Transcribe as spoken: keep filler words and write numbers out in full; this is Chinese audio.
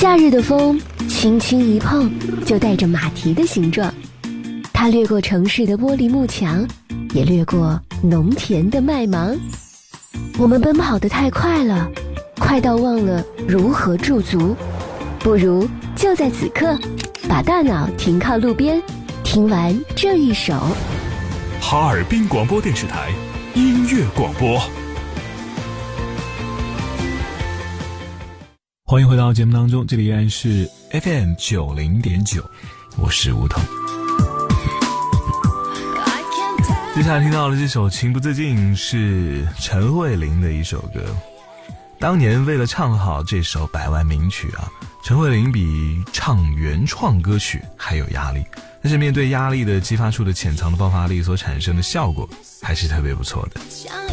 夏日的风轻轻一碰就带着马蹄的形状，它掠过城市的玻璃幕墙，也掠过农田的麦芒。我们奔跑得太快了，快到忘了如何驻足，不如就在此刻把大脑停靠路边，听完这一首哈尔滨广播电视台音乐广播。欢迎回到节目当中，这里依然是 F M 九零点九，我是吴桐。接下来听到的这首情不自禁是陈慧琳的一首歌。当年为了唱好这首百万名曲啊，陈慧琳比唱原创歌曲还有压力，但是面对压力的激发出的潜藏的爆发力所产生的效果还是特别不错的。